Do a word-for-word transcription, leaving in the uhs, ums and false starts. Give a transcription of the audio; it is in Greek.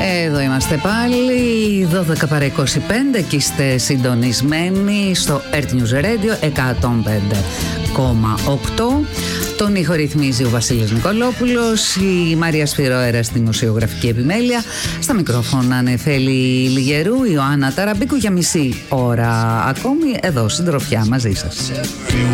Εδώ είμαστε πάλι, δώδεκα παρά είκοσι πέντε και είστε συντονισμένοι στο Earth News Radio εκατόν πέντε κόμμα οκτώ. Τον ήχο ρυθμίζει ο Βασίλης Νικολόπουλος, η Μαρία Σφυρόερα στη μουσιογραφική επιμέλεια. Στα μικρόφωνα Νεφέλη Λιγερού, Ιωάννα Ταραμπίκου για μισή ώρα ακόμη εδώ συντροφιά μαζί σας.